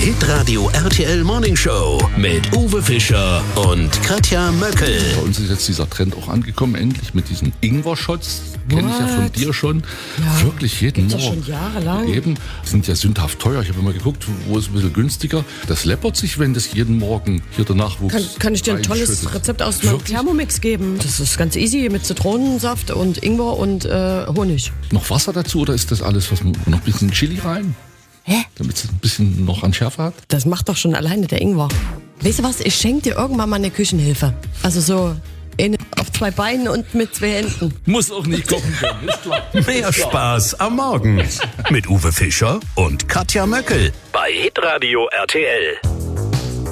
Hitradio RTL Morning Show mit Uwe Fischer und Katja Möckel. Bei uns ist jetzt dieser Trend auch angekommen, endlich mit diesen Ingwer-Shots. Kenne ich ja von dir schon. Ja, wirklich jeden gibt's Morgen. Doch schon jahrelang. Eben, sind ja sündhaft teuer. Ich habe immer geguckt, wo ist ein bisschen günstiger. Das läppert sich, wenn das jeden Morgen hier der Nachwuchs Kann ich dir ein tolles reinschüttet. Rezept aus meinem Wirklich? Thermomix geben? Das ist ganz easy mit Zitronensaft und Ingwer und Honig. Noch Wasser dazu oder ist das alles, was man noch ein bisschen Chili rein? Hä? Damit es ein bisschen noch an Schärfe hat? Das macht doch schon alleine der Ingwer. Weißt du was, ich schenke dir irgendwann mal eine Küchenhilfe. Also so eine auf 2 Beinen und mit 2 Händen. Muss auch nicht kochen können, ist klar. Mehr Spaß am Morgen mit Uwe Fischer und Katja Möckel bei Hitradio RTL.